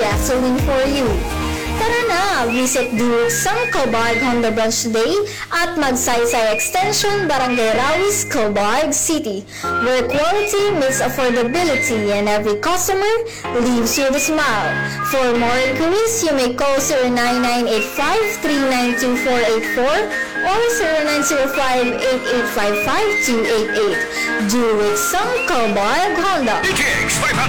gasoline for you. Tara na! Visit Duruksang Calbayog Honda Branch today at Magsaysay Extension, Barangay Rawis, Calbayog City, where quality meets affordability and every customer leaves with a smile. For more inquiries, you may call 0985-392-484 or 0905-8855-288. Duruksang Calbayog Honda. DTX 500